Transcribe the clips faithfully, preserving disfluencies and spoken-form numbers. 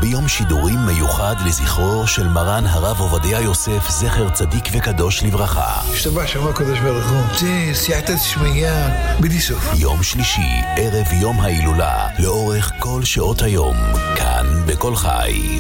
ביום שידורים מיוחד לזכרו של מרן הרב עובדיה יוסף, זכר צדיק וקדוש לברכה. השתבח שמו הקדוש ברוך הוא. זה סייעתא דשמיא בלי סוף. יום שלישי, ערב יום ההילולה, לאורך כל שעות היום, כאן בכל חי.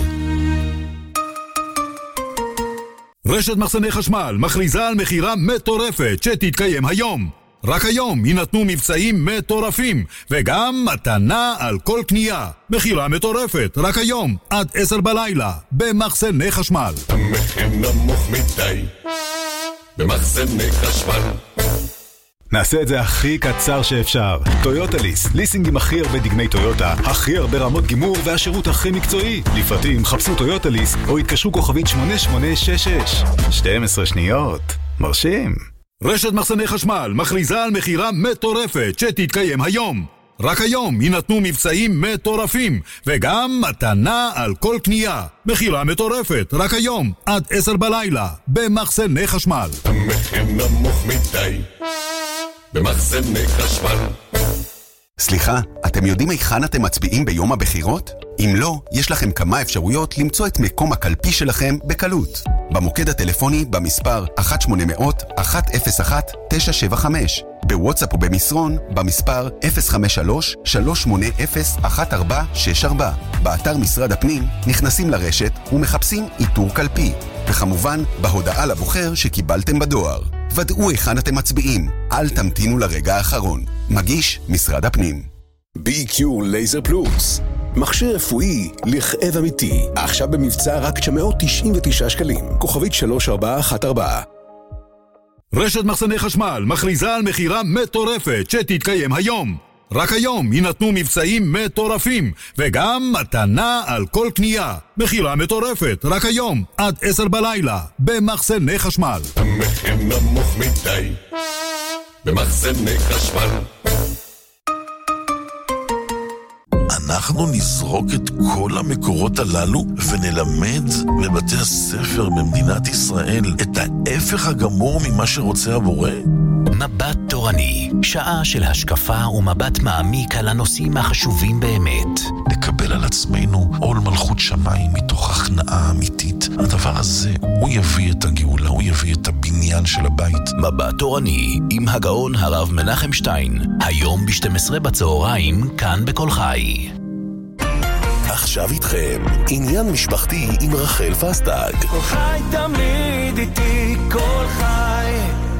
רשת מחסני חשמל מכריזה על מחירה מטורפת שתתקיים היום. רק היום יינתנו מבצעים מטורפים, וגם מתנה על כל קנייה. מחירה מטורפת, רק היום, עד עשר בלילה, במחסני חשמל. המחיר נמוך מדי, במחסני חשמל. נעשה את זה הכי קצר שאפשר. טויוטה ליס, ליסינגים הכי הרבה דגמי טויוטה, הכי הרבה רמות גימור והשירות הכי מקצועי. לפרטים חפשו טויוטה ליס או התקשרו כוכבית שמונה שמונה שש שש. שתים עשרה שניות. מרשים. רשת מחסני חשמל מכריזה על מחירה מטורפת שתתקיים היום. רק היום יינתנו מבצעים מטורפים, וגם מתנה על כל קנייה. מחירה מטורפת, רק היום, עד עשר בלילה, במחסני חשמל. המחיר נמוך מדי, במחסני חשמל. סליחה, אתם יודעים היכן אתם מצביעים ביום הבחירות? אם לא, יש לכם כמה אפשרויות למצוא את מקום הקלפי שלכם בקלות. במוקד הטלפוני במספר אחת שמונה מאות אחת אפס אחת תשע שבע חמש, בוואטסאפ ובמסרון במספר אפס חמש שלוש שלוש שמונה אפס אחת ארבע שש ארבע. באתר משרד הפנים נכנסים לרשת ומחפשים איתור קלפי, וכמובן בהודעה לבוחר שקיבלתם בדואר. ודאו היכן אתם מצביעים, אל תמתינו לרגע האחרון. מגיש משרד הפנים. בי קיו לייזר פלוס, מכשיר רפואי לכאב אמיתי, עכשיו במבצע רק תשע מאות תשעים ותשעה שקלים, כוכבית שלוש ארבע אחת ארבע. רשת מחסני חשמל מכריזה על מחירה מטורפת שתתקיים היום. רק היום יינתנו מבצעים מטורפים, וגם מתנה על כל קנייה. מחירה מטורפת, רק היום, עד עשר בלילה, במחסני חשמל. המחיר נמוך מדי, במחסני חשמל. אנחנו נזרוק את כל המקורות הללו ונלמד בבתי הספר במדינת ישראל את ההפך הגמור ממה שרוצה הבורא? מבט תורני, שעה של השקפה ומבט מעמיק על הנושאים החשובים באמת. לקבל על עצמנו עול מלכות שמיים מתוך הכנעה אמיתית. הדבר הזה, הוא יביא את הגאולה, הוא יביא את הבניין של הבית. מבט תורני עם הגאון הרב מנחם שטיין, היום ב-שתים עשרה בצהריים, כאן בכל חי. עכשיו איתכם, עניין משפחתי עם רחל פסטג. כל חי תמיד איתי, כל חי.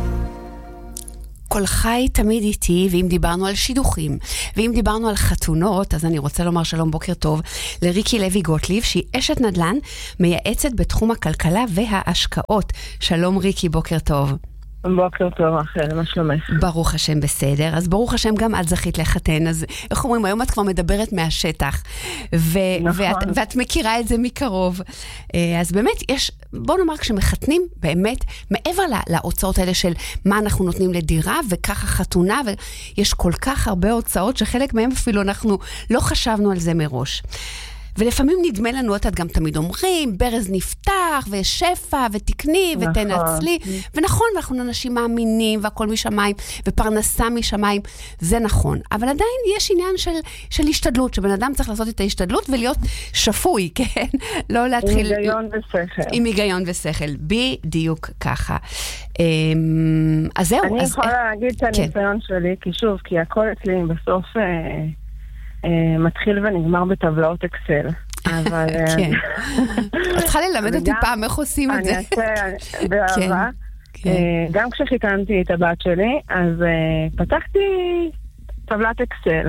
כל חי תמיד איתי, ואם דיברנו על שידוכים, ואם דיברנו על חתונות, אז אני רוצה לומר שלום בוקר טוב לריקי לוי גוטליב, שהיא אשת נדל"ן, מייעצת בתחום הכלכלה וההשקעות. שלום ריקי, בוקר טוב. בוקר טוב, אחר, מה שלומך? ברוך השם בסדר, אז ברוך השם גם את זכית לחתן, אז איך אומרים, היום את כבר מדברת מהשטח, ו- נכון. ואת, ואת מכירה את זה מקרוב, אז באמת יש, בוא נאמר כשמחתנים, באמת, מעבר לה, להוצאות האלה של מה אנחנו נותנים לדירה, וככה חתונה, ויש כל כך הרבה הוצאות, שחלק מהם אפילו אנחנו לא חשבנו על זה מראש. ולפעמים נדמה לנו, את גם תמיד אומרים, ברז נפתח, ושפע, ותקני, ותנצלי. ונכון, אנחנו אנשים מאמינים, והכל משמיים, ופרנסה משמיים. זה נכון. אבל עדיין יש עניין של, של השתדלות, שבן אדם צריך לעשות את ההשתדלות, ולהיות שפוי, כן? לא להתחיל... עם היגיון ושכל. עם היגיון ושכל. בדיוק ככה. אז זהו. אני אז... יכולה להגיד את הניסיון כן. שלי, כי שוב, כי הכל אצלי בסוף... מתחיל ונגמר בטבלאות אקסל. אבל... כן. את צריכה ללמד אותי פעם איך עושים את זה. אני אעשה באהבה. גם כשחיתנתי את הבת שלי, אז פתחתי טבלת אקסל,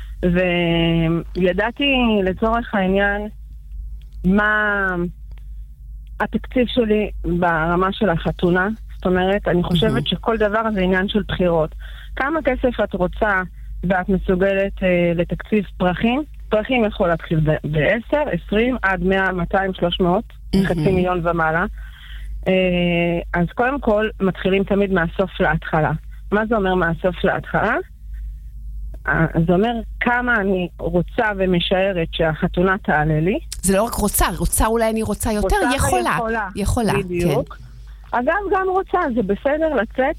וידעתי לצורך העניין מה התקציב שלי ברמה של החתונה. זאת אומרת, אני חושבת שכל דבר זה עניין של בחירות. כמה כסף את רוצה ואת מסוגלת uh, לתקציב פרחים. פרחים יכול להתחיל ב-עשר, עשרים, עד מאה, מאתיים, שלוש מאות, mm-hmm. חצי מיליון ומעלה. Uh, אז קודם כל, מתחילים תמיד מהסוף להתחלה. מה זה אומר מהסוף להתחלה? Uh, זה אומר כמה אני רוצה ומשערת שהחתונה תעלה לי. זה לא רק רוצה, רוצה אולי אני רוצה יותר, רוצה יכולה. יכולה. יכולה, בדיוק. כן. אגב, גם רוצה, זה בסדר לצאת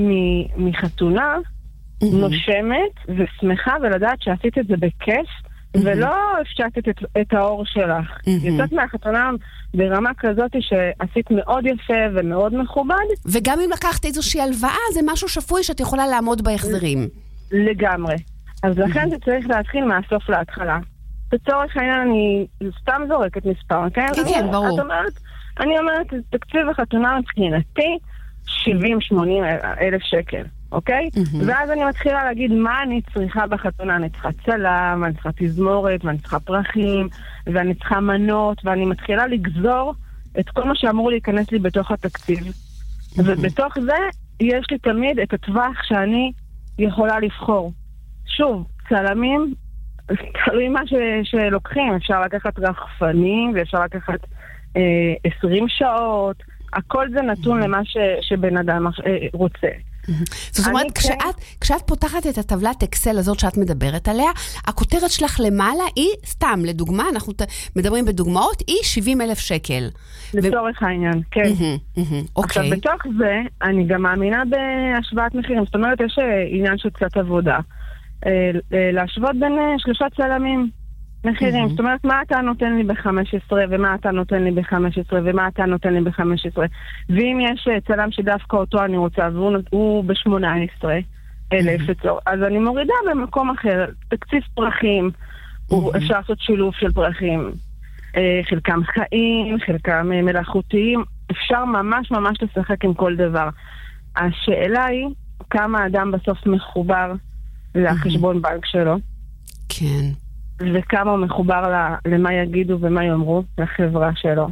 מ- מחתונה, נושמת ושמחה ולדעת שעשית את זה בכיף ולא הפשטת את, את האור שלך. יצאת מהחתונה ברמה כזאת שעשית מאוד יפה ומאוד מכובד. וגם אם לקחת איזושהי הלוואה, זה משהו שפוי שאת יכולה לעמוד בהחזרים. לגמרי. אז לכן זה צריך להתחיל מהסוף להתחלה. בצורך העניין אני סתם זורקת מספר, כן? כן, כן, ברור. את אומרת, אני אומרת, תקציב החתונה מבחינתי שבעים שמונים אלף שקל. אוקיי? ואז אני מתחילה להגיד מה אני צריכה בחתונה. אני צריכה צלם, אני צריכה תזמורת, ואני צריכה פרחים, ואני צריכה מנות, ואני מתחילה לגזור את כל מה שאמור להיכנס לי בתוך התקציב. ובתוך זה יש לי תמיד את הטווח שאני יכולה לבחור. שוב, צלמים, תלוי מה שלוקחים. אפשר לקחת רחפנים, ואפשר לקחת עשרים שעות. הכל זה נתון למה שבן אדם רוצה. זאת אומרת, כשאת, כשאת פותחת את הטבלת אקסל הזאת שאת מדברת עליה, הכותרת שלך למעלה היא, סתם, לדוגמה, אנחנו מדברים בדוגמאות, היא שבעים אלף שקל. לצורך העניין, כן. עכשיו, בתוך זה, אני גם מאמינה בהשוואת מחירים. זאת אומרת, יש עניין של קצת עבודה. להשוות בין שלושה צלמים מחירים. זאת אומרת, מה אתה נותן לי ב-חמש עשרה, ומה אתה נותן לי ב-חמש עשרה, ומה אתה נותן לי ב-חמש עשרה. ואם יש צלם שדווקא אותו אני רוצה, והוא ב-שמונה עשרה אלף, אז אני מורידה במקום אחר. תקציב פרחים, אפשר לעשות שילוב של פרחים. חלקם חיים, חלקם מלאכותיים. אפשר ממש ממש לשחק עם כל דבר. השאלה היא, כמה אדם בסוף מחובר לחשבון בנק שלו. כן. וכמה הוא מחובר למה יגידו ומה יאמרו לחברה שלו.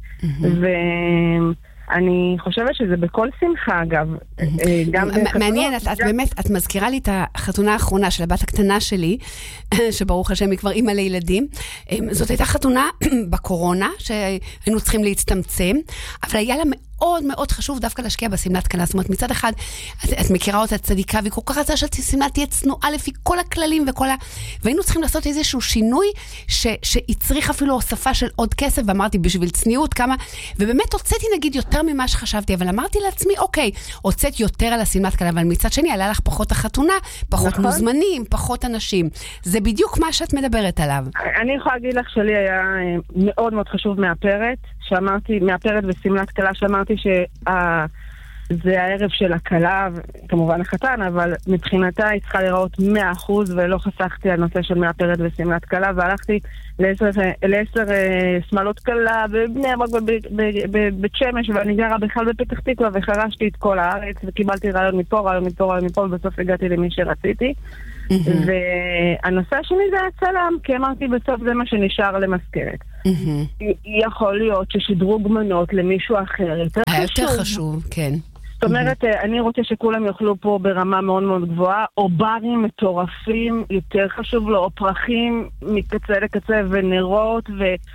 ואני חושבת שזה בכל שמחה, אגב. מעניין, את באמת, את מזכירה לי את החתונה האחרונה של הבת הקטנה שלי, שברוך השם היא כבר אימא לילדים. זאת הייתה חתונה בקורונה, שהיינו צריכים להצטמצם, אבל היה לה מאוד מאוד חשוב דווקא להשקיע בסמלת כלה. זאת אומרת, מצד אחד, את, את מכירה אותה צדיקה, והיא כל כך רצה שהסמלה תהיה צנועה לפי כל הכללים וכל ה... והיינו צריכים לעשות איזשהו שינוי ש, שהצריך אפילו הוספה של עוד כסף, ואמרתי בשביל צניעות כמה, ובאמת הוצאתי נגיד יותר ממה שחשבתי, אבל אמרתי לעצמי, אוקיי, הוצאת יותר על הסמלת כלה, אבל מצד שני, עלה לך פחות החתונה, פחות נכון. מוזמנים, פחות אנשים. זה בדיוק מה שאת מדברת עליו. אני יכולה להגיד לך שלי היה מאוד מאוד חשוב מהפרת, שאמרתי, מהפרת וסמלת כלה, שאמרתי שזה הערב של הכלה, כמובן החתן, אבל מבחינתה היא צריכה לראות מאה אחוז, ולא חסכתי על נושא של מהפרת וסמלת כלה, והלכתי לעשר, לעשר שמלות כלה בבני ברק בבית שמש, ואני גרה בכלל בפתח תקווה, וחרשתי את כל הארץ, וקיבלתי רעיון מפה, רעיון מפה, רעיון מפה, ובסוף הגעתי למי שרציתי. והנושא השני זה הצלם, כי אמרתי בסוף זה מה שנשאר למזכרת. יכול להיות ששדרוג מנות למישהו אחר היה יותר חשוב, כן. זאת אומרת, אני רוצה שכולם יאכלו פה ברמה מאוד מאוד גבוהה, או ברים מטורפים, יותר חשוב לו, או פרחים מקצה לקצה, ונרות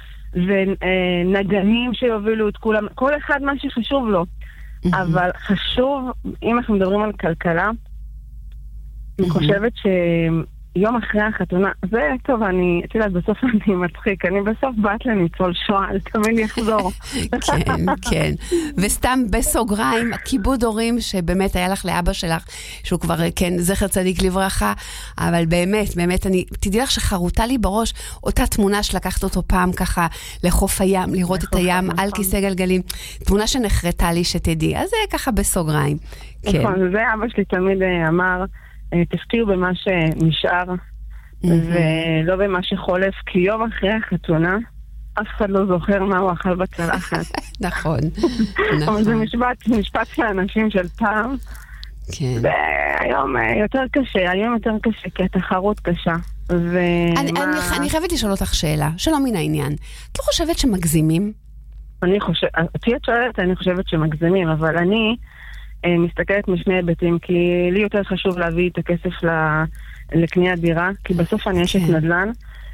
ונגנים שיובילו את כולם, כל אחד מה שחשוב לו. אבל חשוב, אם אנחנו מדברים על כלכלה, אני חושבת שיום אחרי החתונה, זה טוב, אני, תדעת, בסוף אני מצחיק, אני בסוף באת לניצול שואה, תמיד יחזור. כן, כן. וסתם בסוגריים, כיבוד הורים שבאמת היה לך לאבא שלך, שהוא כבר, כן, זכר צדיק לברכה, אבל באמת, באמת, אני, תדעי לך שחרותה לי בראש אותה תמונה שלקחת אותו פעם ככה לחוף הים, לראות את הים על כיסא גלגלים, תמונה שנחרתה לי שתדעי, אז זה ככה בסוגריים. נכון, זה אבא שלי תמיד אמר, תשקיעו במה שנשאר ולא במה שחולף, כי יום אחרי החתונה אף אחד לא זוכר מה הוא אכל בצלחת. נכון. אבל זה משפט של אנשים של פעם, והיום יותר קשה, היום יותר קשה, כי התחרות קשה. אני חייבת לשאול אותך שאלה, שלא מן העניין. את לא חושבת שמגזימים? אני חושבת, את שואלת, אני חושבת שמגזימים, אבל אני מסתכלת משני היבטים, כי לי יותר חשוב להביא את הכסף לקניית דירה, כי בסוף אני אשת נדל"ן,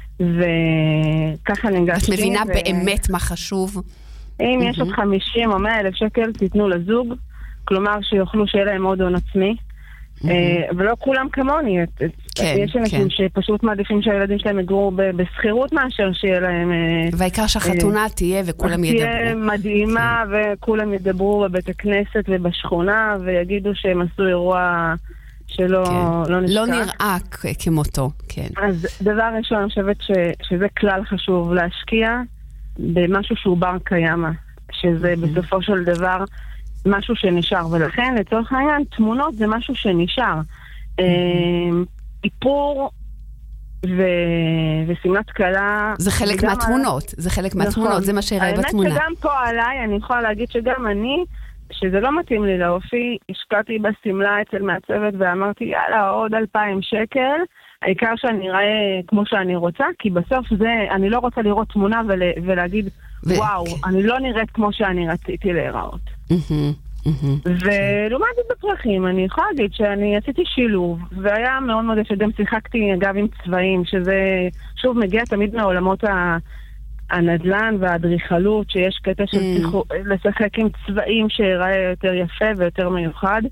וככה נגשתי. את מבינה באמת מה חשוב? אם יש עוד חמישים או מאה אלף שקל, תיתנו לזוג, כלומר שיוכלו שיהיה להם עוד הון עצמי, ולא כולם כמוני. יש אנשים שפשוט מעדיפים שהילדים שלהם יגורו בסחירות מאשר שיהיה להם... והעיקר שהחתונה תהיה וכולם ידברו. תהיה מדהימה וכולם ידברו בבית הכנסת ובשכונה ויגידו שהם עשו אירוע שלא כן. לא נשכח. לא נראה כמותו, כן. אז דבר ראשון, אני חושבת ש, שזה כלל חשוב, להשקיע במשהו שהוא בר קיימה, שזה mm-hmm. בסופו של דבר משהו שנשאר, ולכן לצורך העניין תמונות זה משהו שנשאר. Mm-hmm. איפור ו... וסמלת קלה... זה חלק מהתמונות, על... זה חלק מהתמונות, נכון. זה מה שהראה בתמונה. האמת שגם פה עליי, אני יכולה להגיד שגם אני, שזה לא מתאים לי לאופי, השקעתי בסמלה אצל מעצבת ואמרתי, יאללה, עוד אלפיים שקל, העיקר שאני אראה כמו שאני רוצה, כי בסוף זה, אני לא רוצה לראות תמונה ול... ולהגיד, ו... וואו, אני לא נראית כמו שאני רציתי להיראות. ולעומת זאת בפרחים, אני יכולה להגיד שאני עשיתי שילוב, והיה מאוד מאוד שגם שיחקתי אגב עם צבעים, שזה שוב מגיע תמיד מעולמות הנדל"ן והאדריכלות, שיש קטע של לשחק עם צבעים שיראה יותר יפה ויותר מיוחד.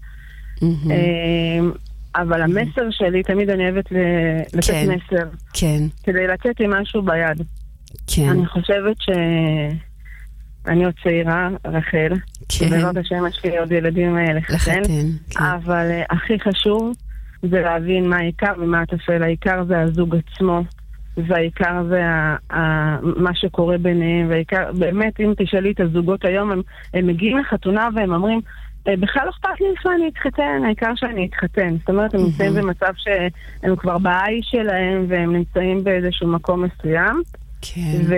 אבל המסר שלי, תמיד אני אוהבת לתת מסר, כדי לצאת עם משהו ביד. אני חושבת ש... אני עוד צעירה, רחל, ובעזרת השם יש לי עוד ילדים לחתן, אבל הכי חשוב זה להבין מה העיקר ומה התפל. העיקר זה הזוג עצמו, והעיקר זה מה שקורה ביניהם, והעיקר, באמת אם תשאלי את הזוגות היום, הם מגיעים לחתונה והם אומרים, בכלל לא אכפת לי איפה אני אתחתן, העיקר שאני אתחתן. זאת אומרת, הם נמצאים במצב שהם כבר בעי שלהם, והם נמצאים באיזשהו מקום מסוים, ו...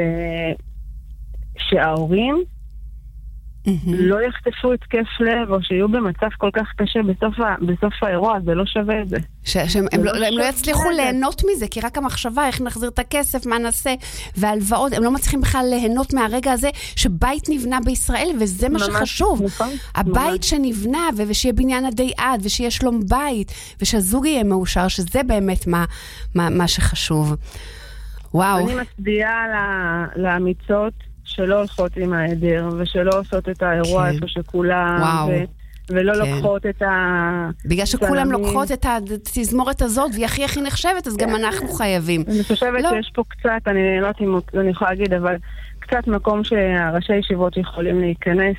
שההורים לא יחטפו התקף לב, או שיהיו במצב כל כך קשה בסוף האירוע, זה לא שווה את זה. שהם לא יצליחו ליהנות מזה, כי רק המחשבה, איך נחזיר את הכסף, מה נעשה, והלוואות, הם לא מצליחים בכלל ליהנות מהרגע הזה, שבית נבנה בישראל, וזה מה שחשוב. הבית שנבנה, ושיהיה בניין עדי עד, ושיהיה שלום בית, ושהזוג יהיה מאושר, שזה באמת מה שחשוב. וואו. אני מצדיעה לאמיצות, שלא הולכות עם העדר, ושלא עושות את האירוע איפה שכולם, ולא לוקחות את ה... בגלל שכולם לוקחות את התזמורת הזאת, והיא הכי הכי נחשבת, אז גם אנחנו חייבים. אני חושבת שיש פה קצת, אני לא יודעת אם אני יכולה להגיד, אבל קצת מקום שהראשי ישיבות יכולים להיכנס.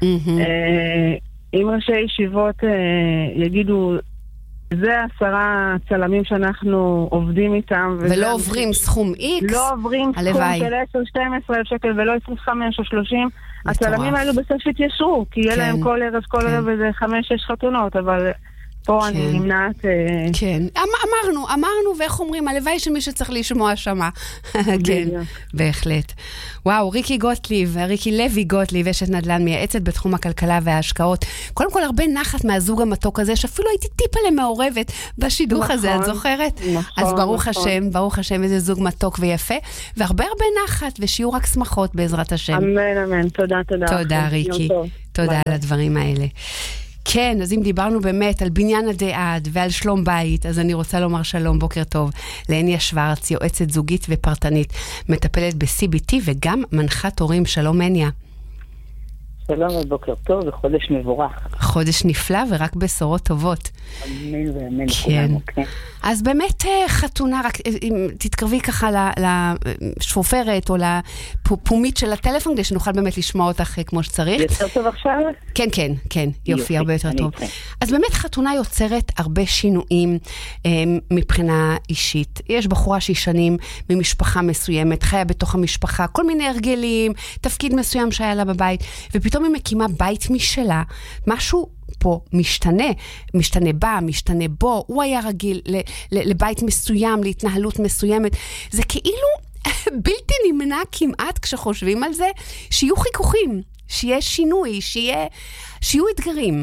אם ראשי ישיבות יגידו, זה עשרה צלמים שאנחנו עובדים איתם. ולא עוברים סכום X. לא עוברים סכום של עשר שתים עשרה אלף שקל ולא עשרים וחמש או שלושים. הצלמים האלו בסוף התיישרו, כי יהיה להם כל ערב, כל ערב איזה חמש, שש חתונות, אבל פה אני נמנעת... כן, אמרנו, אמרנו, ואיך אומרים, הלוואי שמי שצריך לשמוע שמה. כן, בהחלט. וואו, ריקי גוטליב, ריקי לוי גוטליב, אשת נדל"ן מייעצת בתחום הכלכלה וההשקעות. קודם כל, הרבה נחת מהזוג המתוק הזה, שאפילו הייתי טיפה למעורבת בשידוך הזה, את זוכרת? אז ברוך השם, ברוך השם, איזה זוג מתוק ויפה, והרבה הרבה נחת, ושיהיו רק שמחות בעזרת השם. אמן, אמן, תודה, תודה. תודה, ריקי. תודה על הדברים האלה. כן, אז אם דיברנו באמת על בניין עדי עד ועל שלום בית, אז אני רוצה לומר שלום, בוקר טוב, להניה שוורץ, יועצת זוגית ופרטנית, מטפלת ב-סי בי טי וגם מנחת הורים. שלום הניה. שלום ובוקר טוב וחודש מבורך. חודש נפלא ורק בשורות טובות. אמן ואמן. כן. כן. אז באמת חתונה, רק אם תתקרבי ככה לשפופרת או לפומית של הטלפון, כדי שנוכל באמת לשמוע אותך כמו שצריך. יותר טוב עכשיו? כן, כן, כן. יופי, הרבה יותר טוב. אז באמת חתונה יוצרת הרבה שינויים מבחינה אישית. יש בחורה שהיא שנים ממשפחה מסוימת, חיה בתוך המשפחה, כל מיני הרגלים, תפקיד מסוים שהיה לה בבית, ופתאום היא מקימה בית משלה, משהו פה משתנה, משתנה בה, משתנה בו, הוא היה רגיל לבית מסוים, להתנהלות מסוימת. זה כאילו בלתי נמנע כמעט כשחושבים על זה, שיהיו חיכוכים, שיהיה שינוי, שיהיה, שיהיו אתגרים.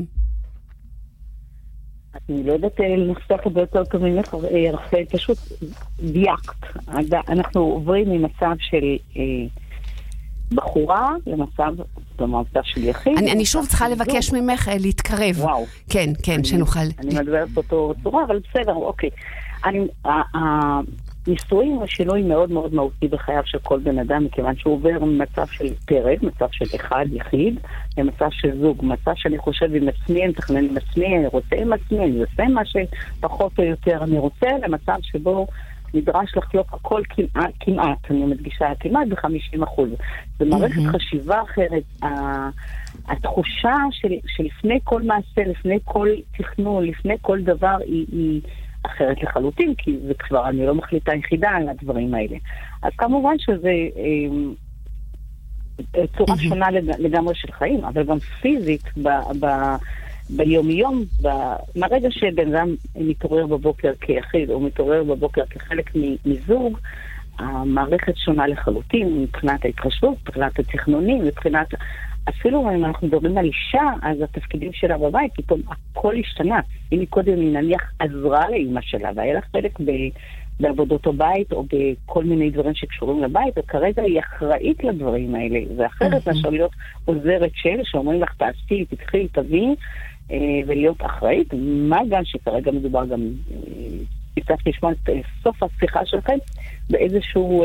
אני לא יודעת לנסח הרבה יותר טוב ממך, רחל, פשוט דייקת. אנחנו עוברים ממצב של... בחורה למצב, במצב של יחיד. אני, אני שוב צריכה לבקש ממך להתקרב. וואו. כן, כן, אני, שנוכל. אני מדברת באותו צורה, אבל בסדר, אוקיי. אני, הניסויים הוא שינוי מאוד מאוד מהותי בחייו של כל בן אדם, מכיוון שהוא עובר ממצב של פרק, מצב של אחד יחיד, למצב של זוג, מצב שאני חושב עם עצמי, אני מתכנן עם עצמי, אני רוצה עם עצמי, אני עושה מה שפחות או יותר אני רוצה, למצב שבו נדרש לחלוק הכל כמעט, כמעט, אני מדגישה כמעט ב-חמישים אחוז. זה מערכת mm-hmm. חשיבה אחרת, התחושה של, שלפני כל מעשה, לפני כל תכנון, לפני כל דבר היא, היא אחרת לחלוטין, כי זה כבר, אני לא מחליטה יחידה על הדברים האלה. אז כמובן שזה אה, צורה mm-hmm. שונה לגמרי של חיים, אבל גם פיזית ב... ב ביום-יום, מהרגע שבן אדם מתעורר בבוקר כיחיד או מתעורר בבוקר כחלק מזוג, המערכת שונה לחלוטין מבחינת ההתחשבות, מבחינת התכנונים, מבחינת, אפילו אם אנחנו מדברים על אישה, אז התפקידים שלה בבית, פתאום הכל השתנה. אם קודם היא נניח עזרה לאמא שלה, והיה לה חלק ב... בעבודות הבית או בכל מיני דברים שקשורים לבית, וכרגע היא אחראית לדברים האלה. זה אחרת מאשר להיות עוזרת של, שאומרים לך תעשי, תתחיל, תביא, ולהיות אחראית. מה גם שכרגע מדובר גם, הצלחתי לשמוע את סוף השיחה שלכם, באיזשהו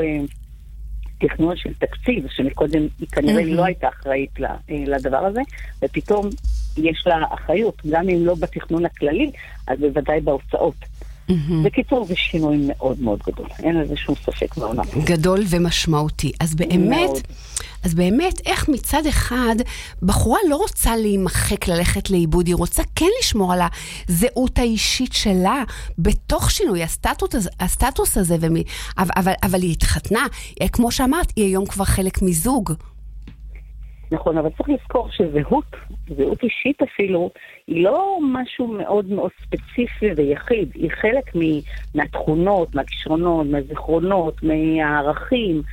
תכנון של תקציב, שמקודם היא כנראה לא הייתה אחראית לדבר הזה, ופתאום יש לה אחריות, גם אם לא בתכנון הכללי, אז בוודאי בהוצאות. בקיצור, זה שינוי מאוד מאוד גדול. אין לזה שום ספק בעולם. גדול ומשמעותי. אז באמת, אז באמת, איך מצד אחד, בחורה לא רוצה להימחק, ללכת לאיבוד, היא רוצה כן לשמור על הזהות האישית שלה, בתוך שינוי הסטטוס, הסטטוס הזה, ומי, אבל, אבל, אבל היא התחתנה, כמו שאמרת, היא היום כבר חלק מזוג. נכון, אבל צריך לזכור שזהות, זהות אישית אפילו, היא לא משהו מאוד מאוד ספציפי ויחיד, היא חלק מהתכונות, מהכישרונות, מהזיכרונות, מהערכים,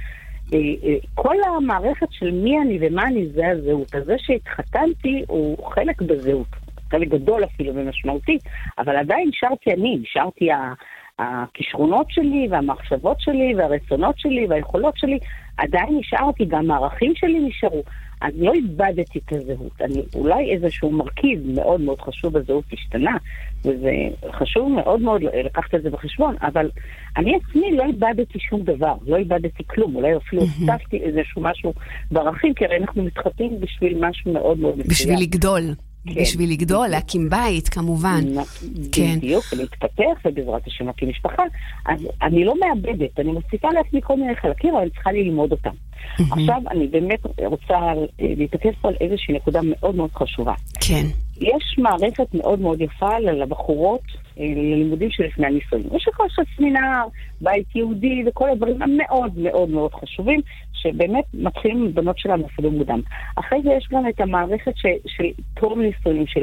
כל המערכת של מי אני ומה אני זה הזהות. אז זה שהתחתנתי הוא חלק בזהות, חלק גדול אפילו ומשמעותי, אבל עדיין נשארתי אני, נשארתי הכישרונות שלי והמחשבות שלי והרצונות שלי והיכולות שלי, עדיין נשארתי, גם הערכים שלי נשארו. אז לא איבדתי את הזהות. אני, אולי איזשהו מרכיב מאוד מאוד חשוב בזהות השתנה, וזה חשוב מאוד מאוד לקחת את זה בחשבון, אבל אני עצמי לא איבדתי שום דבר, לא איבדתי כלום, אולי אפילו הוספתי איזשהו משהו בערכים, כי הרי אנחנו מתחתים בשביל משהו מאוד מאוד מסוים. בשביל לגדול. בשביל לגדול, להקים בית, כמובן. בדיוק, להתפתח, ובעזרת השם להקים משפחה. אז אני לא מאבדת, אני מוסיפה לעצמי כל מיני חלקים, אבל אני צריכה ללמוד אותם. עכשיו, אני באמת רוצה להתעכב פה על איזושהי נקודה מאוד מאוד חשובה. כן. יש מערכת מאוד מאוד יפה לבחורות, ללימודים שלפני הנישואים. יש לכל סמינר, בית יהודי, וכל הדברים המאוד מאוד מאוד חשובים, שבאמת מתחילים עם בנות שלנו אפילו מודם. אחרי זה יש גם את המערכת ש, של תום נישואים, של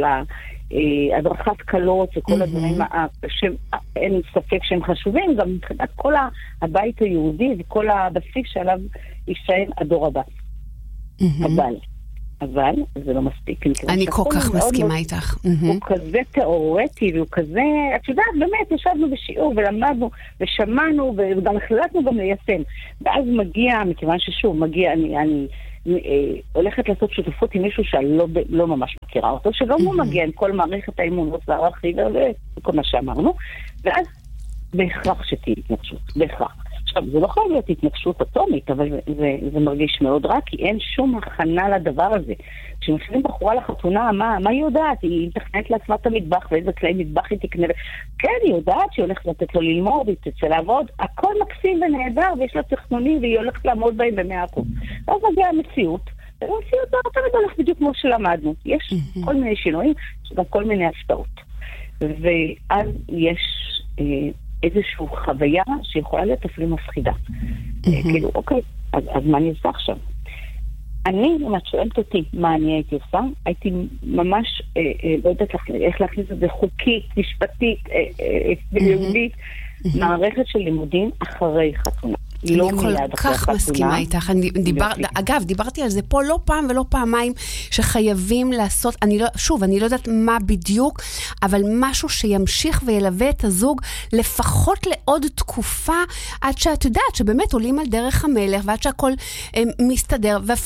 הדרכת קלות, וכל הדברים שאין ספק שהם חשובים, גם מבחינת כל הבית היהודי, וכל הבסיס שעליו יישען הדור הבא. אבל... אבל זה לא מספיק. אני כל כך מסכימה איתך. הוא כזה תיאורטי, והוא כזה, את יודעת, באמת, ישבנו בשיעור ולמדנו ושמענו, וגם החלטנו גם ליישם. ואז מגיע, מכיוון ששוב, מגיע, אני, אני הולכת לעשות שותפות עם מישהו שאני לא, לא ממש מכירה אותו, שגם הוא מגיע עם כל מערכת האמונות והערכים וכל מה שאמרנו, ואז בהכרח שתהיה התנגשות, בהכרח. עכשיו, זה לא יכול להיות התנגשות אטומית, אבל זה, זה, זה מרגיש מאוד רע, כי אין שום הכנה לדבר הזה. כשמפנים בחורה לחתונה, מה, מה היא יודעת? היא תכנת לעצמה את המטבח, ואיזה כלי מטבח היא תקנה. כן, היא יודעת שהיא הולכת לתת לו ללמוד, היא תצא לעבוד, הכל מקסים ונהדר, ויש לה תכנונים, והיא הולכת לעמוד בהם במאה אחוז. ואז מגיעה המציאות, והמציאות לא תמיד הולך בדיוק כמו שלמדנו. יש כל מיני שינויים, גם כל מיני הפתעות. ואז יש... איזושהי חוויה שיכולה להיות אפילו מפחידה. כאילו, אוקיי, אז מה אני עושה עכשיו? אני, אם את שואלת אותי מה אני הייתי עושה, הייתי ממש, לא יודעת איך להכניס את זה חוקית, משפטית, יהודית, מערכת של לימודים אחרי חתונה. אני כל כך מסכימה איתך. אגב, דיברתי על זה פה לא פעם ולא פעמיים, שחייבים לעשות, שוב, אני לא יודעת מה בדיוק, אבל משהו שימשיך וילווה את הזוג, לפחות לעוד תקופה, עד שאת יודעת שבאמת עולים על דרך המלך, ועד שהכל מסתדר, ואפילו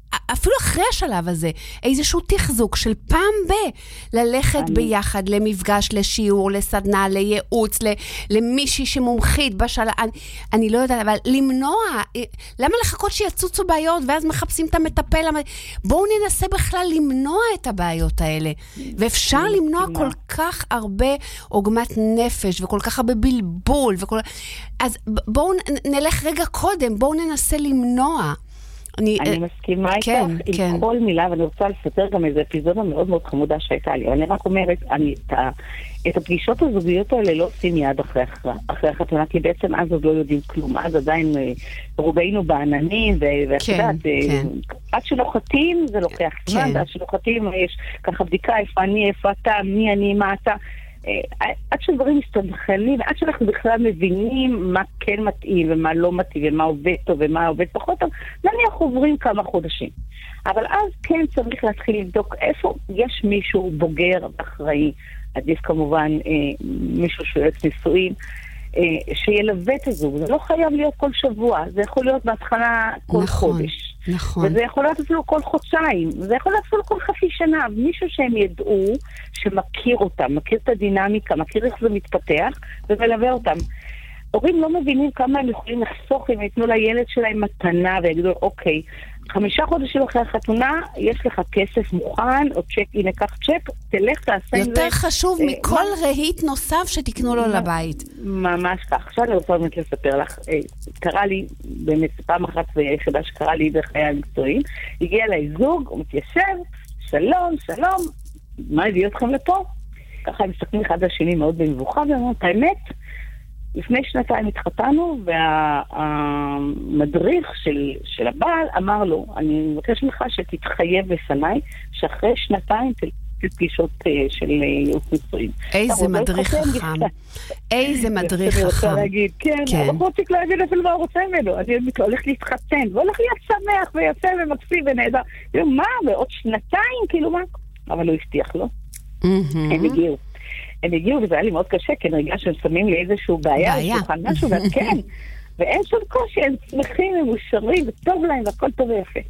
אפילו אחרי השלב הזה, איזשהו תחזוק של פעם ב, ללכת אני... ביחד למפגש, לשיעור, לסדנה, לייעוץ, למישהי שמומחית בשלב, אני, אני לא יודעת, אבל למנוע, למה לחכות שיצוצו בעיות, ואז מחפשים את המטפל, בואו ננסה בכלל למנוע את הבעיות האלה, ואפשר למנוע כל כך הרבה עוגמת נפש, וכל כך הרבה בלבול, וכל... אז בואו נלך רגע קודם, בואו ננסה למנוע. אני, אני מסכימה כן, איתך כן. עם כל מילה, ואני רוצה לספר גם איזו אפיזודה מאוד מאוד חמודה שהייתה לי. אני רק אומרת, אני, את, ה, את הפגישות הזוגיות האלה לא עושים יד אחרי, אחרי החתונה, כי בעצם אז עוד לא יודעים כלום. אז עדיין רובנו בעננים, ואת כן, יודעת, כן. עד שנוחתים זה לוקח זמן, כן. עד שנוחתים יש ככה בדיקה, איפה אני, איפה אתה, מי אני, מה אתה. עד שדברים מסתבכנים, עד שאנחנו בכלל מבינים מה כן מתאים ומה לא מתאים ומה עובד טוב ומה עובד פחות טוב, נניח עוברים כמה חודשים. אבל אז כן צריך להתחיל לבדוק איפה יש מישהו בוגר ואחראי, עדיף כמובן אה, מישהו שועץ נישואים, אה, שילווה את הזוג. זה לא חייב להיות כל שבוע, זה יכול להיות בהתחלה כל נכון, חודש. נכון. וזה יכול להיות אפילו כל חודשיים, זה יכול להיות אפילו כל חצי שנה, מישהו שהם ידעו שמכיר אותם, מכיר את הדינמיקה, מכיר איך זה מתפתח, ומלווה אותם. הורים לא מבינים כמה הם יכולים לחסוך אם יתנו לילד שלהם מתנה, ויגידו, אוקיי, חמישה חודשים אחרי החתונה, יש לך כסף מוכן, או צ'ק, הנה קח צ'ק, תלך תעשה עם זה. יותר חשוב מכל רהיט נוסף שתקנו לו לבית. ממש כך. עכשיו אני רוצה באמת לספר לך, קרה לי, באמת פעם אחת ויחידה שקרה לי בחיי המקצועיים, הגיע אליי זוג, הוא מתיישב, שלום, שלום, מה הביא אתכם לפה? ככה הם מסתכלים אחד לשני מאוד במבוכה, ואומרים, את האמת, לפני שנתיים התחתנו, והמדריך של, של הבעל אמר לו, אני מבקש לך שתתחייב בפניי, שאחרי שנתיים פגישות של ייעוץ נישואים. איזה מדריך חכם. איזה מדריך חכם. אני רוצה להגיד, כן, אבל הוא רוצה להגיד אפילו מה הוא רוצה ממנו. אני הולך להתחתן, והולך להיות שמח ויוצא ומקסים ונהדר. מה, בעוד שנתיים, כאילו מה? אבל הוא הבטיח לו. הם הגיעו. הם הגיעו, וזה היה לי מאוד קשה, כי אני רגע שהם שמים לי איזשהו בעיה, שולחן משהו, וכן, ואין שום קושי, הם שמחים, הם מושרים, וטוב להם, והכל טוב ויפה.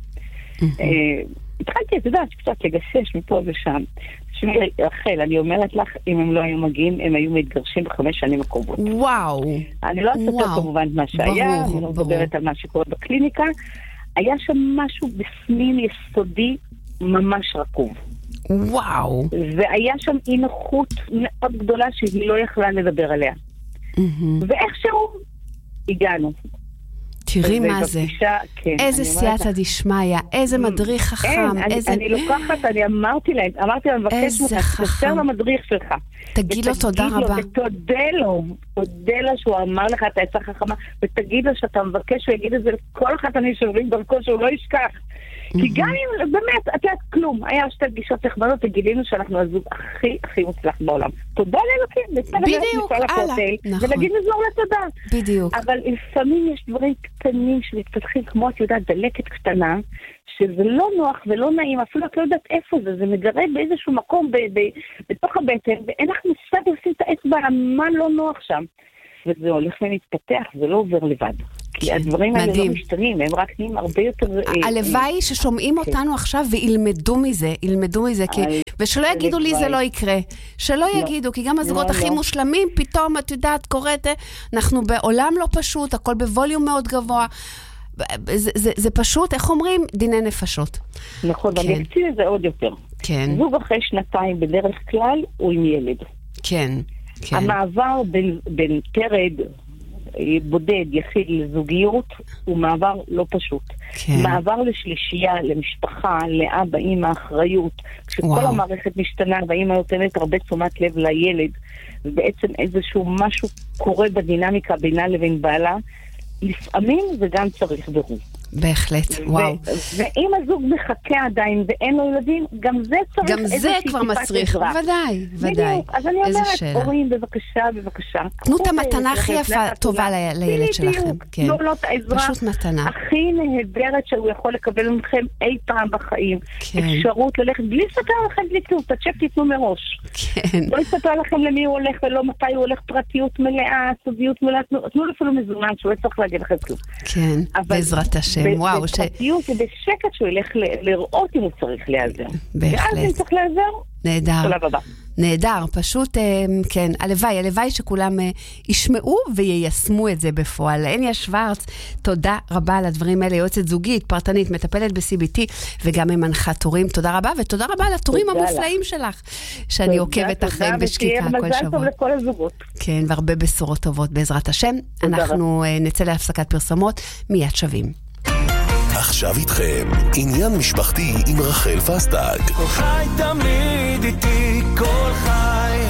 התחלתי, את יודעת, קצת לגשש מפה ושם. שמי רחל, אני אומרת לך, אם הם לא היו מגיעים, הם היו מתגרשים בחמש שנים הקרובות. וואו. אני לא אספר כמובן מה שהיה, אני לא מדברת על מה שקורה בקליניקה. היה שם משהו בפנים יסודי, ממש רקוב. וואו. והיה שם אי נוחות מאוד גדולה שהיא לא יכלה לדבר עליה. ואיכשהו הגענו. תראי מה זה. כן, איזה סייעתא דשמיא, איזה מדריך חכם. אין, איזה... אני, אני לוקחת, אני אמרתי להם, אמרתי להם, מבקש ממך, תסתר למדריך שלך. תגיד לו תודה רבה. ותודה לו, תודה לו שהוא אמר לך את העצה חכמה, ותגיד לו שאתה מבקש, הוא יגיד את זה לכל אחת אני שעוברים דרכו, שהוא לא ישכח. כי גם אם, באמת, את יודעת כלום, היה שתי פגישות נחמדות, וגילינו שאנחנו הזוג הכי הכי מוצלח בעולם. תודה לאלוקים, בדיוק, הלאה, נכון. ולהגיד לזור לתודה. בדיוק. אבל לפעמים יש דברים קטנים שמתפתחים, כמו את יודעת, דלקת קטנה, שזה לא נוח ולא נעים, אפילו את לא יודעת איפה זה, זה מגרד באיזשהו מקום בתוך הבטן, ואין לך מושג עושים את האצבע, מה לא נוח שם. וזה הולך ומתפתח, זה לא עובר לבד. כי הדברים האלה לא משתנים, הם רק נהיים הרבה יותר... הלוואי ששומעים אותנו עכשיו וילמדו מזה, ילמדו מזה, ושלא יגידו לי זה לא יקרה. שלא יגידו, כי גם הזוגות הכי מושלמים, פתאום, את יודעת, קוראת, אנחנו בעולם לא פשוט, הכל בווליום מאוד גבוה. זה פשוט, איך אומרים? דיני נפשות. נכון, ואני אקצין את זה עוד יותר. זוג אחרי שנתיים בדרך כלל הוא עם ילד. כן. המעבר בין פרד בודד, יחיד לזוגיות, הוא מעבר לא פשוט. מעבר לשלישייה, למשפחה, לאבא, אמא, אחריות, כשכל המערכת משתנה, ואמא נותנת הרבה תשומת לב לילד, ובעצם איזשהו משהו קורה בדינמיקה בינה לבין בעלה, לפעמים זה גם צריך ברור. בהחלט, וואו. ואם הזוג מחכה עדיין ואין לו ילדים, גם זה צריך גם זה כבר מצריך, ודאי, ודאי. אז אני אומרת, הורים, בבקשה, בבקשה. תנו את המתנה הכי יפה, טובה לילד שלכם. תנו לו את העזרה פשוט מתנה. הכי נהדרת שהוא יכול לקבל מכם אי פעם בחיים. אפשרות ללכת בלי לספר לכם בלי כלום, את הצ'ק תיתנו מראש. לא לספר לכם למי הוא הולך ולא מתי הוא הולך, פרטיות מלאה, סודיות מלאה, תנו אפילו מזומן שהוא לא צריך להגיד לכם כלום. כן, בעזרת השם. השם, וואו. בפרטיות ש... ובשקט שהוא ילך ל... לראות אם הוא צריך להיעזר. בהחלט. ואז אם צריך להיעזר, נהדר. שלב הבא. נהדר, פשוט, כן, הלוואי, הלוואי שכולם ישמעו ויישמו את זה בפועל. הניה שוורץ, תודה רבה על הדברים האלה, יועצת זוגית, פרטנית, מטפלת ב-סי בי טי, וגם ממנחת תורים. תודה רבה, ותודה רבה על התורים המופלאים שלך, שאני עוקבת אחריהם בשקיקה כל שבוע. מזל טוב לכל הזוגות. כן, והרבה בשורות טובות בעזרת השם. אנחנו נצא להפסקת פרסומות, מיד שווים. עכשיו איתכם, עניין משפחתי עם רחל פסטג. כל חי תמיד איתי, כל חי.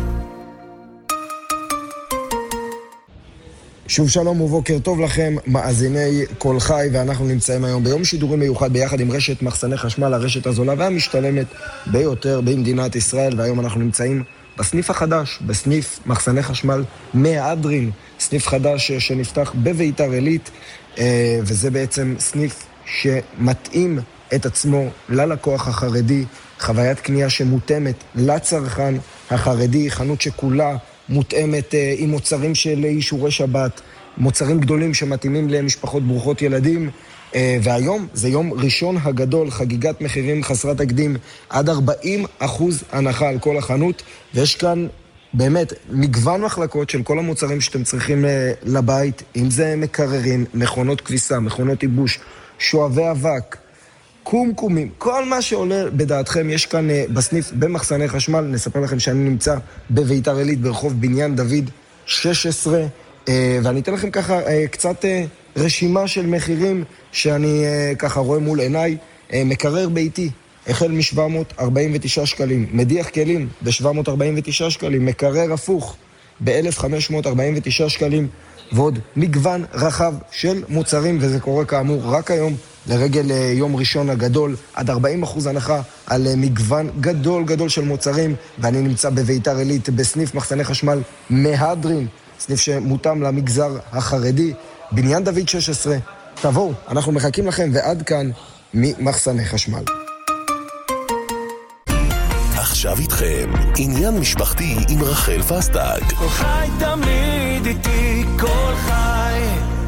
שוב שלום ובוקר טוב לכם, מאזיני כל חי, ואנחנו נמצאים היום ביום שידורי מיוחד ביחד עם רשת מחסני חשמל, הרשת הזולה והמשתלמת ביותר במדינת ישראל, והיום אנחנו נמצאים בסניף החדש, בסניף מחסני חשמל מהדרין, סניף חדש שנפתח בביתר עילית, וזה בעצם סניף שמתאים את עצמו ללקוח החרדי, חוויית קנייה שמותאמת לצרכן החרדי, חנות שכולה מותאמת עם מוצרים של אישורי שבת, מוצרים גדולים שמתאימים למשפחות ברוכות ילדים, והיום זה יום ראשון הגדול, חגיגת מחירים חסרת תקדים, עד ארבעים אחוז הנחה על כל החנות, ויש כאן באמת מגוון מחלקות של כל המוצרים שאתם צריכים לבית, אם זה מקררים, מכונות כביסה, מכונות ייבוש, שואבי אבק, קומקומים, כל מה שעולה בדעתכם יש כאן בסניף במחסני חשמל. נספר לכם שאני נמצא בביתר עילית ברחוב בניין דוד שש עשרה, ואני אתן לכם ככה קצת רשימה של מחירים שאני ככה רואה מול עיניי. מקרר ביתי החל מ-שבע מאות ארבעים ותשעה שקלים, מדיח כלים ב-שבע מאות ארבעים ותשעה שקלים, מקרר הפוך ב-אלף חמש מאות ארבעים ותשעה שקלים, ועוד מגוון רחב של מוצרים, וזה קורה כאמור רק היום לרגל יום ראשון הגדול, עד ארבעים אחוז הנחה על מגוון גדול גדול של מוצרים, ואני נמצא בביתר עילית בסניף מחסני חשמל מהדרין, סניף שמותאם למגזר החרדי, בניין דוד שש עשרה. תבואו, אנחנו מחכים לכם, ועד כאן ממחסני חשמל. עכשיו איתכם, עניין משפחתי עם רחל פסטג. כל חי תמיד איתי, כל חי.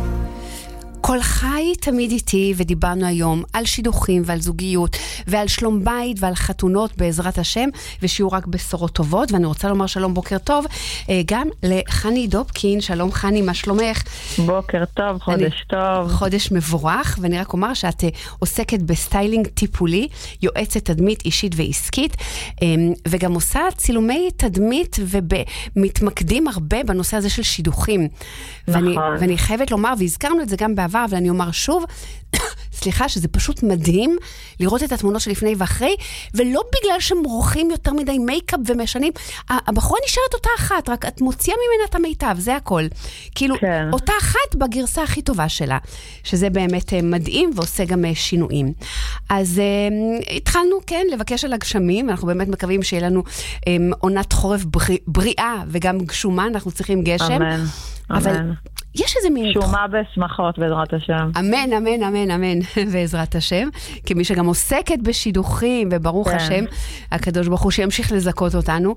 כל חי תמיד איתי, ודיברנו היום על שידוכים ועל זוגיות ועל שלום בית ועל חתונות בעזרת השם, ושיהיו רק בשורות טובות. ואני רוצה לומר שלום, בוקר טוב גם לחני דובקין. שלום חני, מה שלומך? בוקר טוב, חודש אני, טוב. חודש מבורך, ואני רק אומר שאת עוסקת בסטיילינג טיפולי, יועצת תדמית אישית ועסקית, וגם עושה צילומי תדמית ומתמקדים הרבה בנושא הזה של שידוכים. נכון. ואני, ואני חייבת לומר, והזכרנו את זה גם בעבר, אבל אני אומר שוב, סליחה, שזה פשוט מדהים לראות את התמונות של לפני ואחרי, ולא בגלל שהם מורחים יותר מדי מייקאפ ומשנים. הבחורה נשארת אותה אחת, רק את מוציאה ממנה את המיטב, זה הכל. כאילו, כן. אותה אחת בגרסה הכי טובה שלה, שזה באמת מדהים ועושה גם שינויים. אז um, התחלנו, כן, לבקש על הגשמים, אנחנו באמת מקווים שיהיה לנו um, עונת חורף בריא, בריאה וגם גשומה, אנחנו צריכים גשם. אמן. אבל אמן. יש איזה מין... שומה בשמחות בעזרת השם. אמן, אמן, אמן, אמן, בעזרת השם. כמי שגם עוסקת בשידוכים, וברוך כן. השם, הקדוש ברוך הוא שימשיך לזכות אותנו.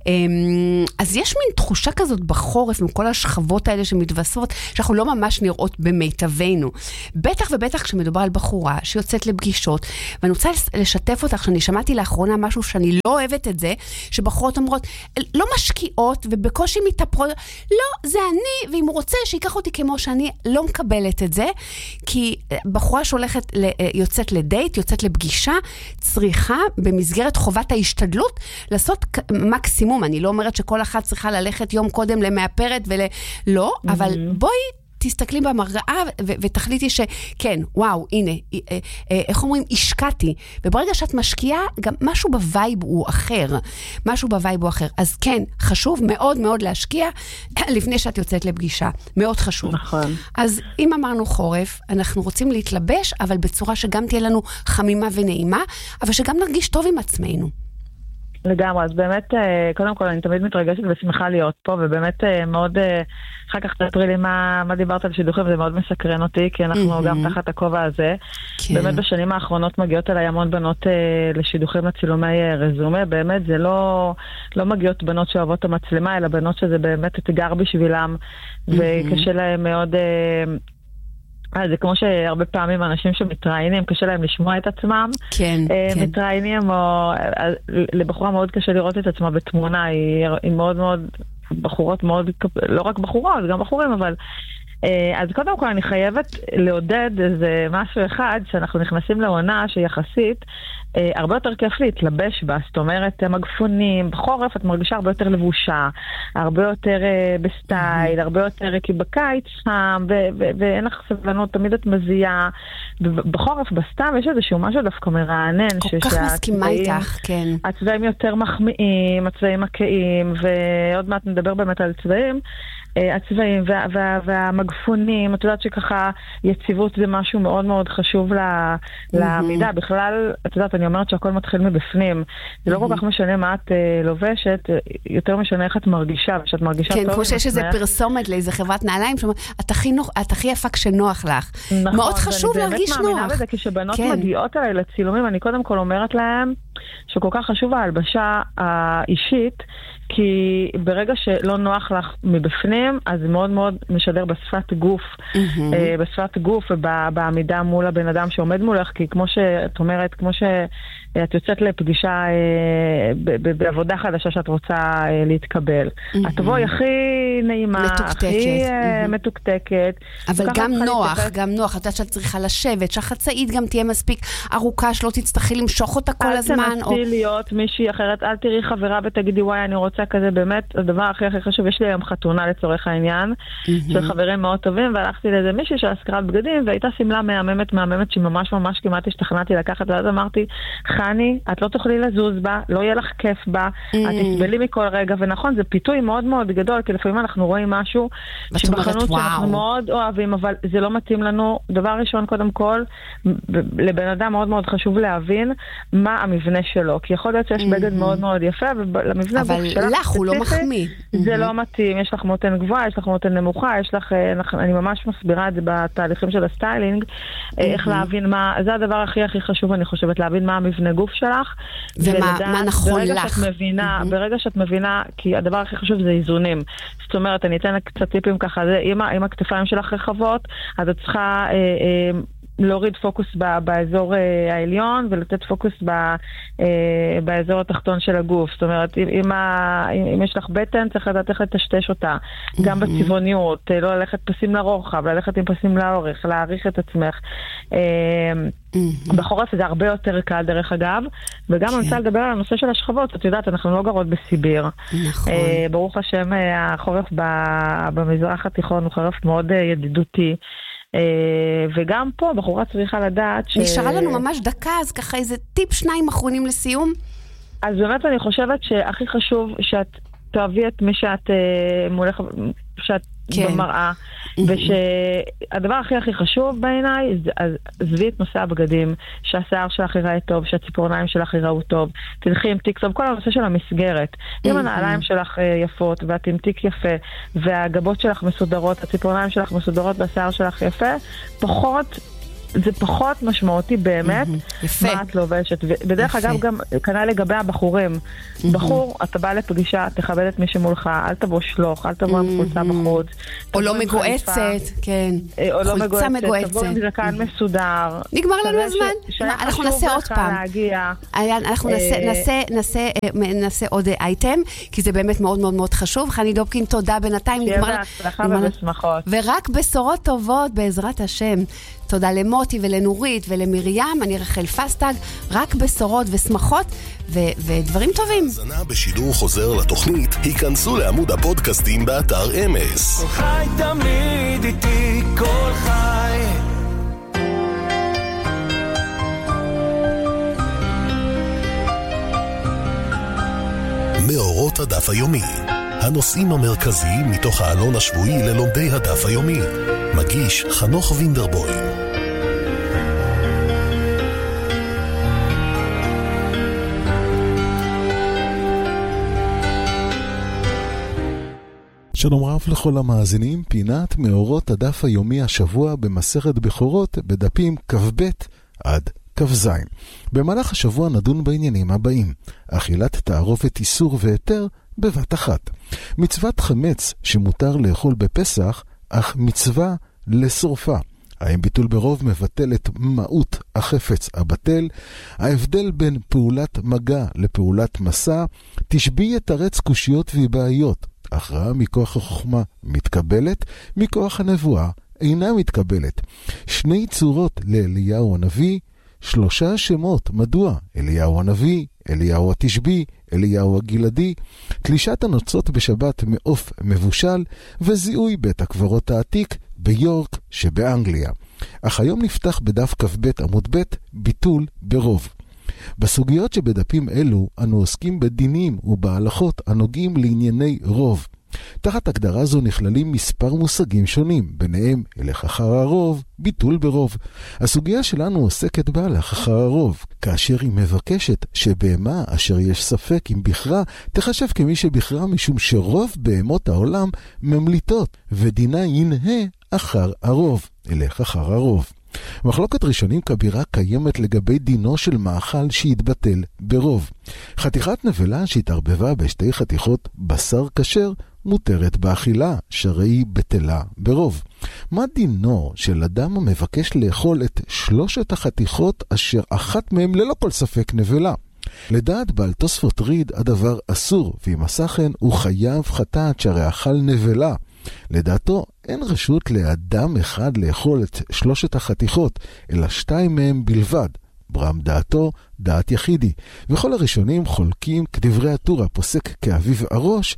אז יש מין תחושה כזאת בחורף, עם כל השכבות האלה שמתווספות, שאנחנו לא ממש נראות במיטבנו. בטח ובטח כשמדובר על בחורה שיוצאת לפגישות, ואני רוצה לשתף אותך, שאני שמעתי לאחרונה משהו שאני לא אוהבת את זה, שבחורות אומרות, לא משקיעות ובקושי מתאפרות, לא, זה אני, ואם הוא רוצה שיקח אותי כמו שאני, לא מקבלת את זה, כי בחורה שהולכת, יוצאת לדייט, יוצאת לפגישה, צריכה במסגרת חובת ההשתדלות, לעשות מקסימום. אני לא אומרת שכל אחת צריכה ללכת יום קודם למאפרת ולא, אבל בואי, תסתכלי במראה ו- ותחליטי שכן, וואו, הנה, איך אומרים, השקעתי. וברגע שאת משקיעה, גם משהו בווייב הוא אחר. משהו בווייב הוא אחר. אז כן, חשוב מאוד מאוד להשקיע לפני שאת יוצאת לפגישה. מאוד חשוב. נכון. אז אם אמרנו חורף, אנחנו רוצים להתלבש, אבל בצורה שגם תהיה לנו חמימה ונעימה, אבל שגם נרגיש טוב עם עצמנו. לגמרי, אז באמת, קודם כל, אני תמיד מתרגשת ושמחה להיות פה, ובאמת מאוד, אחר כך תספרי לי מה, מה דיברת על שידוכים, זה מאוד מסקרן אותי, כי אנחנו גם תחת הכובע הזה. כן. באמת בשנים האחרונות מגיעות אליי המון בנות לשידוכים לצילומי רזומה, באמת זה לא, לא מגיעות בנות שאוהבות את המצלמה, אלא בנות שזה באמת אתגר בשבילם, וקשה להם מאוד... זה כמו שהרבה פעמים אנשים שמתראיינים, קשה להם לשמוע את עצמם. כן, כן. מתראיינים, או לבחורה מאוד קשה לראות את עצמה בתמונה, היא, היא מאוד מאוד, בחורות מאוד, לא רק בחורות, גם בחורים, אבל... אז קודם כל אני חייבת לעודד איזה משהו אחד, שאנחנו נכנסים לעונה שיחסית הרבה יותר כיף להתלבש בה, זאת אומרת מגפונים, בחורף את מרגישה הרבה יותר לבושה, הרבה יותר בסטייל, הרבה יותר כי בקיץ שם, ואין לך סבלנות, תמיד את מזיעה, בחורף בסתם יש איזשהו משהו דווקא מרענן, כל כך מסכימה איתך, כן. הצבעים יותר מחמיאים, הצבעים מקיים, ועוד מעט נדבר באמת על צבעים, הצבעים וה, וה, והמגפונים, את יודעת שככה יציבות זה משהו מאוד מאוד חשוב לעמידה. בכלל, את יודעת, אני אומרת שהכל מתחיל מבפנים. זה לא כל כך משנה מה את לובשת, יותר משנה איך את מרגישה, ושאת מרגישה טוב. כן, כמו שיש איזה פרסומת לאיזה חברת נעליים, שאומרת, את הכי יפה כשנוח לך. מאוד חשוב להרגיש נוח. אני באמת מאמינה בזה, כשבנות מגיעות אליי לצילומים, אני קודם כל אומרת להם, שכל כך חשוב ההלבשה האישית, כי ברגע שלא נוח לך מבפנים, אז זה מאוד מאוד משדר בשפת גוף, בשפת גוף ובעמידה מול הבן אדם שעומד מולך, כי כמו שאת אומרת, כמו שאת יוצאת לפגישה בעבודה חדשה שאת רוצה להתקבל, את תבואי הכי נעימה, הכי מתוקתקת. אבל גם נוח, גם נוח, את יודעת שאת צריכה לשבת, שהחצאית גם תהיה מספיק ארוכה, שלא תצטרכי למשוך אותה כל הזמן. אל תנסי להיות מישהי אחרת, אל תראי חברה ותגידי, וואי, אני רוצה כזה, באמת, הדבר הכי הכי חשוב, יש לי היום חתונה לצורך העניין, של חברים מאוד טובים, והלכתי לאיזה מישהי שעסקרה בגדים, והייתה סמלה מהממת, מהממת, שממש ממש כמעט השתכנעתי לקחת, ואז אמרתי, חני, את לא תוכלי לזוז בה, לא יהיה לך כיף בה, את תסבלי מכל רגע, ונכון, זה פיתוי מאוד מאוד גדול, כי לפעמים אנחנו רואים משהו, שבחנות שאנחנו מאוד אוהבים, אבל זה לא מתאים לנו. דבר ראשון, קודם כל, לבן אדם מאוד מאוד חשוב להבין מה המבנה שלו, כי יכול להיות שיש בגד מאוד מאוד יפה, ולמבנה אבל לך הוא לא מחמיא. זה לא מתאים, יש לך מותן גבוהה, יש לך מותן נמוכה, יש לך, אני ממש מסבירה את זה בתהליכים של הסטיילינג, איך להבין מה, זה הדבר הכי הכי חשוב, אני חושבת, להבין מה המבנה גוף שלך, ומה נכון לך. ברגע שאת מבינה, כי הדבר הכי חשוב זה איזונים. זאת אומרת, אני אתן קצת טיפים ככה, אם הכתפיים שלך רחבות, אז את צריכה להוריד פוקוס באזור העליון ולתת פוקוס באזור התחתון של הגוף. זאת אומרת, אם יש לך בטן, צריך לדעת איך לטשטש אותה. גם בצבעוניות, לא ללכת פסים לרוחב, ללכת עם פסים לאורך, להעריך את עצמך. בחורף זה הרבה יותר קל דרך אגב, וגם אני רוצה לדבר על הנושא של השכבות. את יודעת, אנחנו לא גרות בסיביר. נכון. ברוך השם, החורף במזרח התיכון הוא חורף מאוד ידידותי. וגם פה בחורה צריכה לדעת ש... נשארה לנו ממש דקה, אז ככה איזה טיפ שניים אחרונים לסיום. אז באמת אני חושבת שהכי חשוב שאת תאהבי את מי שאת מולך, שאת במראה, ושהדבר הכי הכי חשוב בעיניי, עזבי את נושא הבגדים, שהשיער שלך יראה טוב, שהציפורניים שלך יראו טוב, תלכי עם תיק טוב, כל הנושא של המסגרת. אם הנעליים שלך יפות, ואת עם תיק יפה, והגבות שלך מסודרות, הציפורניים שלך מסודרות, והשיער שלך יפה, פחות... זה פחות משמעותי באמת מה את לובשת. בדרך אגב גם כנראה לגבי הבחורים. בחור, אתה בא לפגישה, תכבד את מי שמולך, אל תבוא שלוח, אל תבוא עם חולצה בחוץ. או לא מגועצת, כן. חולצה מגועצת. תבוא עם זקן מסודר. נגמר לנו הזמן. אנחנו נעשה עוד פעם. אנחנו נעשה עוד אייטם, כי זה באמת מאוד מאוד מאוד חשוב. חני דובקין, תודה בינתיים. שיהיה בהצלחה ובשמחות. ורק בשורות טובות בעזרת השם. תודה למוטי ולנורית ולמרים, אני רחל פסטג, רק בשורות ושמחות ו- ודברים טובים. זנה בשידור חוזר לתוכנית, היכנסו לעמוד הפודקאסטים באתר אמס. כל חי תמיד איתי, כל חי. מאורות הדף היומי, הנושאים המרכזיים מתוך העלון השבועי ללומדי הדף היומי. מגיש חנוך וינדרבוים. שלום רב לכל המאזינים, פינת מאורות הדף היומי השבוע במסכת בכורות בדפים כ"ב עד כ"ז. במהלך השבוע נדון בעניינים הבאים: אכילת תערובת איסור והיתר בבת אחת, מצוות חמץ שמותר לאכול בפסח, אך מצווה לשורפה, האם ביטול ברוב מבטל את מהות החפץ הבטל? ההבדל בין פעולת מגע לפעולת מסע תשבי יתרץ קושיות ובעיות. הכרעה מכוח החוכמה מתקבלת, מכוח הנבואה אינה מתקבלת. שני צורות לאליהו הנביא, שלושה שמות. מדוע? אליהו הנביא, אליהו התשבי, אליהו הגלעדי, תלישת הנוצות בשבת מעוף מבושל, וזיהוי בית הקברות העתיק ביורק שבאנגליה. אך היום נפתח בדף כ"ב עמוד ב' ביטול ברוב. בסוגיות שבדפים אלו אנו עוסקים בדינים ובהלכות הנוגעים לענייני רוב. תחת הגדרה זו נכללים מספר מושגים שונים, ביניהם הלך אחר הרוב, ביטול ברוב. הסוגיה שלנו עוסקת בהלך אחר הרוב, כאשר היא מבקשת שבהמה אשר יש ספק אם בחרה, תחשב כמי שבחרה משום שרוב בהמות העולם ממליטות, ודינה ינהה אחר הרוב, הלך אחר הרוב. מחלוקת ראשונים כבירה קיימת לגבי דינו של מאכל שהתבטל ברוב. חתיכת נבלה שהתערבבה בשתי חתיכות בשר כשר מותרת באכילה, שהרי בטלה ברוב. מה דינו של אדם המבקש לאכול את שלושת החתיכות אשר אחת מהם ללא כל ספק נבלה? לדעת בעל תוספות ריד הדבר אסור, ואם עשה כן הוא חייב חטאת שהרי אכל נבלה. לדעתו אין רשות לאדם אחד לאכול את שלושת החתיכות, אלא שתיים מהם בלבד. ברם דעתו דעת יחידי. וכל הראשונים חולקים כדברי הטור הפוסק כאביב הראש,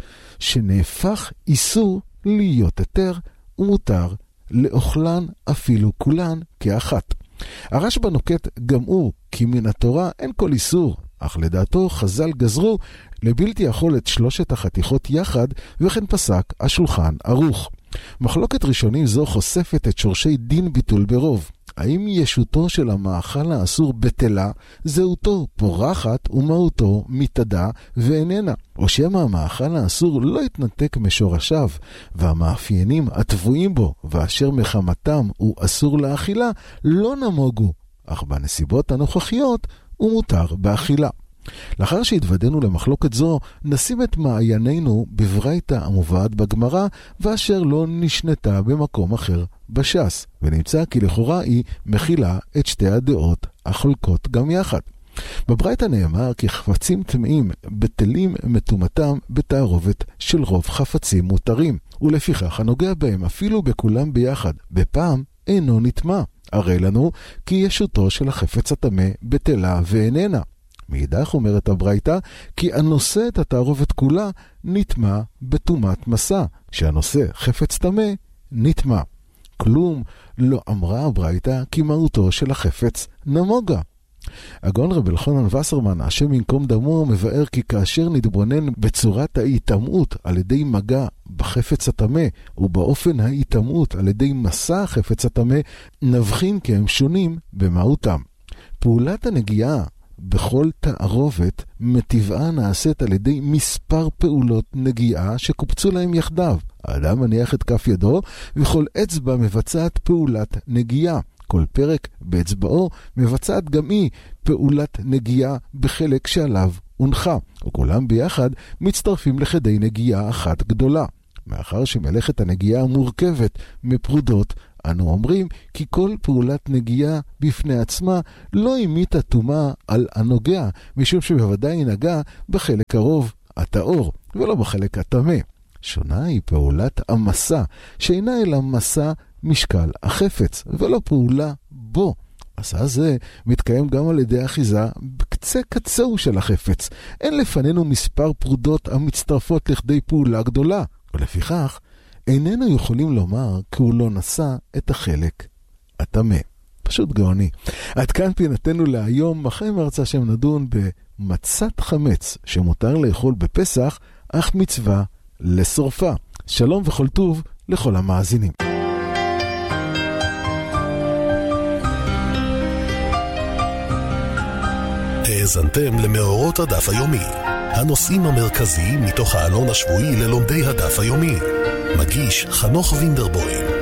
שנהפך איסור להיות יותר ומותר לאוכלן אפילו כולן כאחת. הרשב"א נוקט גם הוא כי מן התורה אין כל איסור, אך לדעתו חז"ל גזרו לבלתי יכול את שלושת החתיכות יחד, וכן פסק השולחן ערוך. מחלוקת ראשונים זו חושפת את שורשי דין ביטול ברוב. האם ישותו של המאכל האסור בטלה, זהותו פורחת ומהותו מתעדה ואיננה? או שמא המאכל האסור לא יתנתק משורשיו, והמאפיינים הטבועים בו ואשר מחמתם הוא אסור לאכילה לא נמוגו, אך בנסיבות הנוכחיות הוא מותר באכילה. לאחר שהתוודענו למחלוקת זו, נשים את מעיינינו בברייתא המובאת בגמרא, ואשר לא נשנתה במקום אחר בש"ס, ונמצא כי לכאורה היא מכילה את שתי הדעות החולקות גם יחד. בברייתא נאמר כי חפצים טמאים בטלים מטומאתם בתערובת של רוב חפצים מותרים, ולפיכך הנוגע בהם אפילו בכולם ביחד בפעם אינו נטמא. הרי לנו כי ישותו של החפץ הטמא בטלה ואיננה. מאידך אומרת הברייתא כי הנושא את התערובת כולה נטמא בטומאת מסע, שהנושא חפץ טמא נטמא. כלום לא אמרה הברייתא כי מהותו של החפץ נמוגה. הגאון רבי אלחנן וסרמן, השם ינקום דמו, מבאר כי כאשר נתבונן בצורת ההיטמעות על ידי מגע בחפץ הטמא ובאופן ההיטמעות על ידי מסע החפץ הטמא, נבחין כי הם שונים במהותם. פעולת הנגיעה בכל תערובת מטבעה נעשית על ידי מספר פעולות נגיעה שקופצו להם יחדיו. האדם מניח את כף ידו וכל אצבע מבצעת פעולת נגיעה. כל פרק באצבעו מבצעת גם היא פעולת נגיעה בחלק שעליו הונחה, וכולם ביחד מצטרפים לכדי נגיעה אחת גדולה. מאחר שמלאכת הנגיעה מורכבת מפרודות, אנו אומרים כי כל פעולת נגיעה בפני עצמה לא המיתה טומאה על הנוגע, משום שבוודאי נגע בחלק קרוב הטהור ולא בחלק הטמא. שונה היא פעולת המסע, שאינה אלא מסע משקל החפץ ולא פעולה בו. מסע זה מתקיים גם על ידי אחיזה בקצה קצהו של החפץ. אין לפנינו מספר פרודות המצטרפות לכדי פעולה גדולה, ולפיכך איננו יכולים לומר כי הוא לא נשא את החלק הטמא. פשוט גאוני. עד כאן פינתנו להיום. אחרי מרצה שם נדון במצת חמץ שמותר לאכול בפסח, אך מצווה לשורפה. שלום וכל טוב לכל המאזינים. האזנתם למאורות הדף היומי, הנושאים המרכזיים מתוך העלון השבועי ללומדי הדף היומי. מגיש חנוך וינדרבוים.